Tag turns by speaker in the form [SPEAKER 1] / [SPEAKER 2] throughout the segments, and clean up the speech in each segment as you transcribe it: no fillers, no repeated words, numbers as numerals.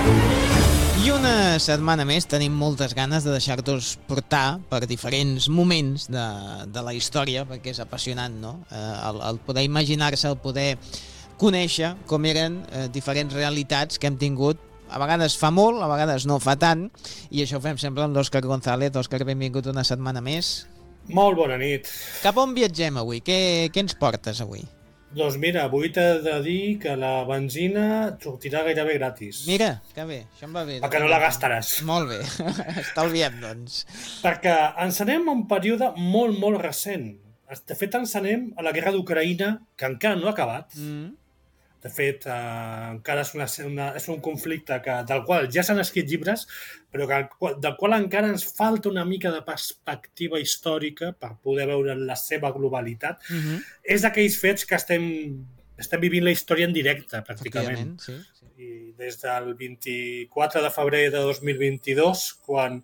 [SPEAKER 1] I una setmana més tenim moltes ganes de deixar-nos portar per diferents moments de la història, perquè és apassionant, no? El poder imaginar-se, el poder conèixer com eren diferents realitats que hem tingut. A vegades fa molt, a vegades no fa tant, i això ho fem sempre amb l'Òscar González. Òscar, benvingut una setmana més.
[SPEAKER 2] Molt bona nit.
[SPEAKER 1] Cap on viatgem avui? Què ens portes avui?
[SPEAKER 2] Doncs mira, avui t'he de dir que la benzina sortirà gairebé gratis.
[SPEAKER 1] Mira, que bé, això em va bé.
[SPEAKER 2] Perquè no la gastaràs.
[SPEAKER 1] Molt bé, estalviem, doncs.
[SPEAKER 2] Perquè ens anem a un període molt, molt recent. De fet, ens anem a la guerra d'Ucraïna, que encara no ha acabat. De fet, encara és un conflicte del qual ja s'han escrit llibres, però del qual encara ens falta una mica de perspectiva històrica per poder veure la seva globalitat. És d'aquells fets que estem vivint la història en directe, pràcticament.
[SPEAKER 1] Sí.
[SPEAKER 2] I des del 24 de febrer de 2022, quan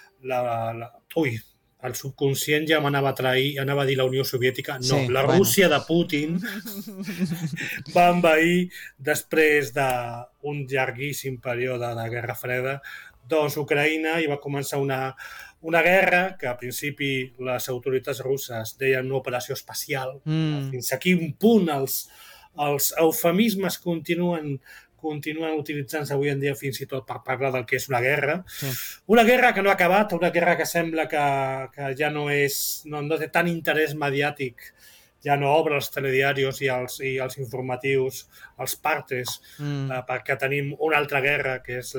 [SPEAKER 2] el subconscient ja m'anava a trair, anava a dir la Unió Soviètica, no, sí, la Rússia de Putin va envair després d'un llarguíssim període de Guerra Freda, doncs Ucraïna, i va començar una guerra que al principi les autoritats russes deien una operació espacial. Fins a quin punt els eufemismes continuen utilitzant-se avui en dia fins i tot per parlar del que és una guerra. Sí. Una guerra que no ha acabat, una guerra que sembla que ja no té tant interès mediàtic, ja no obre els telediaris i els informatius, els partes, perquè tenim una altra guerra, que és